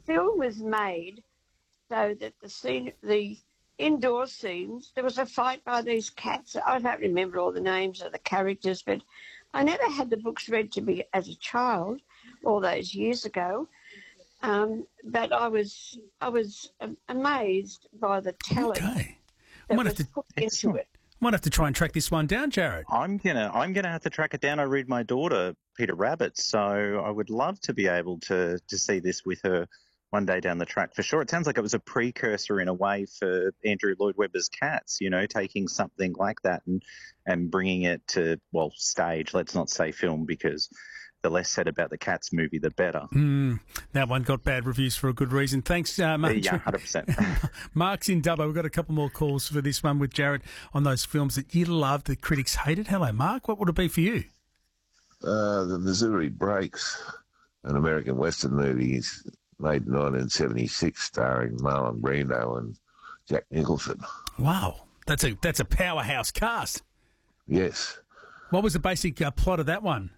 film was made so that the indoor scenes, there was a fight by these cats. I don't remember all the names of the characters, but I never had the books read to me as a child all those years ago. But I was amazed by the talent that was put into it. Might have to try and track this one down, Jared. I'm gonna have to track it down. I read my daughter Peter Rabbit, so I would love to be able to see this with her one day down the track for sure. It sounds like it was a precursor in a way for Andrew Lloyd Webber's Cats, you know, taking something like that and bringing it to, well, stage. Let's not say film, because the less said about the Cats movie, the better. That one got bad reviews for a good reason. Thanks, Mark. Yeah, 100%. Mark's in Dubbo. We've got a couple more calls for this one with Jared on those films that you loved, the critics hated. Hello, Mark. What would it be for you? The Missouri Breaks, an American Western movie made in 1976, starring Marlon Brando and Jack Nicholson. Wow, that's a powerhouse cast. Yes. What was the basic plot of that one?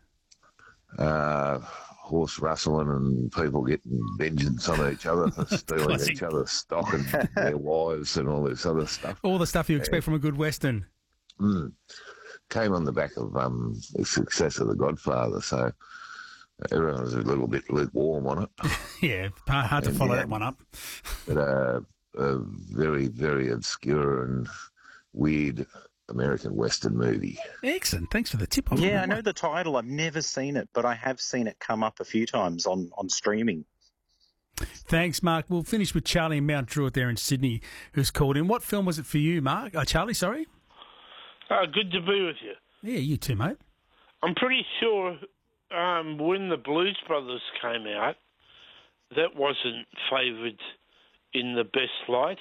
Horse rustling and people getting vengeance on each other for stealing each other's stock and their wives and all this other stuff. All the stuff you expect from a good Western. Came on the back of the success of The Godfather, so everyone was a little bit lukewarm on it. Yeah, hard to follow that one up. But a very, very obscure and weird American Western movie. Excellent. Thanks for the tip. Yeah, I know the title. I've never seen it, but I have seen it come up a few times on streaming. Thanks, Mark. We'll finish with Charlie in Mount Druitt there in Sydney, who's called in. What film was it for you, Mark? Charlie, sorry? Good to be with you. Yeah, you too, mate. I'm pretty sure when the Blues Brothers came out, that wasn't favoured in the best light.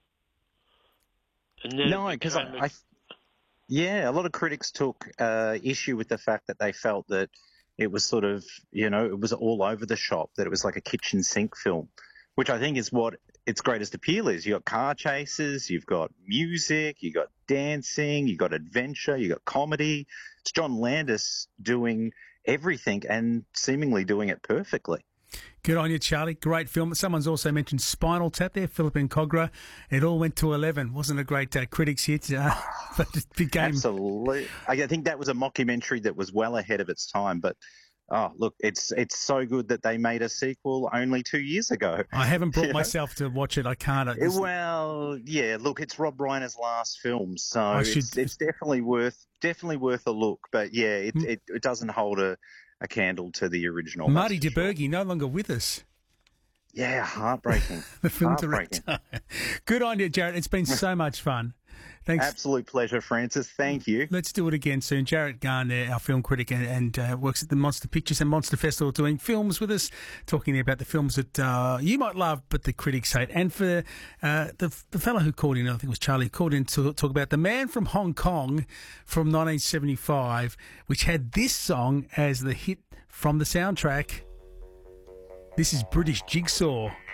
And then no, because yeah, a lot of critics took issue with the fact that they felt that it was sort of, you know, it was all over the shop, that it was like a kitchen sink film, which I think is what its greatest appeal is. You got car chases, you've got music, you got dancing, you got adventure, you got comedy. It's John Landis doing everything and seemingly doing it perfectly. Good on you, Charlie. Great film. Someone's also mentioned Spinal Tap there, Philip and Cogra. It all went to 11. Wasn't a great critics hit, but it became... Absolutely. I think that was a mockumentary that was well ahead of its time, but oh, look, it's so good that they made a sequel only 2 years ago. I haven't brought myself to watch it. I can't. Well, yeah, look, it's Rob Reiner's last film, so it's definitely worth a look. But yeah, it doesn't hold a candle to the original. Marty DeBerge, no longer with us. Yeah, heartbreaking. The film director. Good on you, Jared. It's been so much fun. Thanks. Absolute pleasure, Francis. Thank you. Let's do it again soon. Jared Garner, our film critic and works at the Monster Pictures and Monster Festival, doing films with us, talking about the films that you might love but the critics hate. And for the fellow who called in, I think it was Charlie, called in to talk about The Man from Hong Kong from 1975, which had this song as the hit from the soundtrack. This is British Jigsaw.